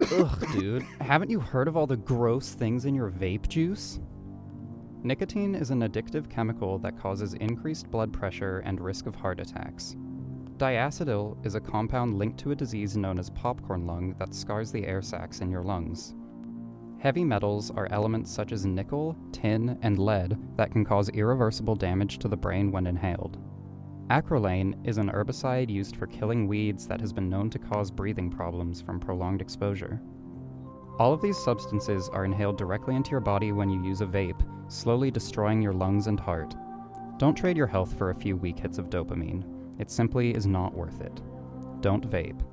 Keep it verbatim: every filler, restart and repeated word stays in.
Ugh, dude. Haven't you heard of all the gross things in your vape juice? Nicotine is an addictive chemical that causes increased blood pressure and risk of heart attacks. Diacetyl is a compound linked to a disease known as popcorn lung that scars the air sacs in your lungs. Heavy metals are elements such as nickel, tin, and lead that can cause irreversible damage to the brain when inhaled. Acrolane is an herbicide used for killing weeds that has been known to cause breathing problems from prolonged exposure. All of these substances are inhaled directly into your body when you use a vape, slowly destroying your lungs and heart. Don't trade your health for a few weak hits of dopamine. It simply is not worth it. Don't vape.